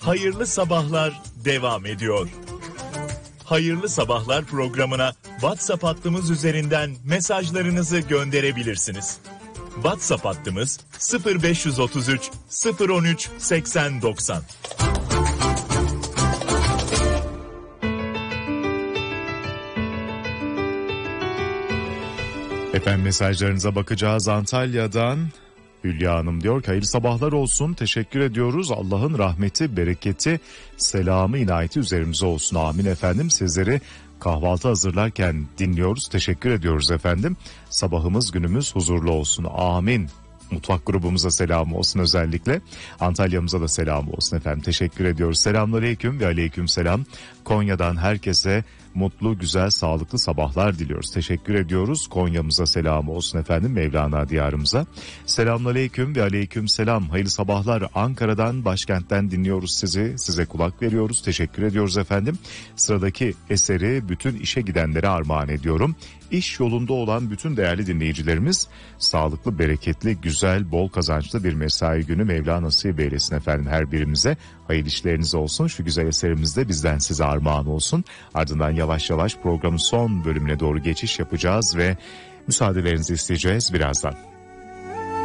Hayırlı Sabahlar devam ediyor. Hayırlı Sabahlar programına WhatsApp hattımız üzerinden mesajlarınızı gönderebilirsiniz. WhatsApp hattımız 0533 013 8090. Efendim mesajlarınıza bakacağız. Antalya'dan Hülya Hanım diyor ki hayırlı sabahlar olsun, teşekkür ediyoruz. Allah'ın rahmeti, bereketi, selamı, inayeti üzerimize olsun. Amin efendim. Sizleri kahvaltı hazırlarken dinliyoruz. Teşekkür ediyoruz efendim. Sabahımız, günümüz huzurlu olsun. Amin. Mutfak grubumuza selam olsun özellikle. Antalya'mıza da selam olsun efendim. Teşekkür ediyoruz. Selamünaleyküm ve aleyküm selam. Konya'dan herkese mutlu, güzel, sağlıklı sabahlar diliyoruz. Teşekkür ediyoruz. Konya'mıza selam olsun efendim. Mevlana diyarımıza. Selamünaleyküm ve aleyküm selam. Hayırlı sabahlar. Ankara'dan, başkentten dinliyoruz sizi. Size kulak veriyoruz. Teşekkür ediyoruz efendim. Sıradaki eseri bütün işe gidenlere armağan ediyorum. İş yolunda olan bütün değerli dinleyicilerimiz sağlıklı, bereketli, güzel, bol kazançlı bir mesai günü Mevla nasip eylesin efendim her birimize. Hayırlı işleriniz olsun. Şu güzel eserimiz de bizden size armağan olsun. Ardından yavaş yavaş programın son bölümüne doğru geçiş yapacağız ve müsaadelerinizi isteyeceğiz birazdan.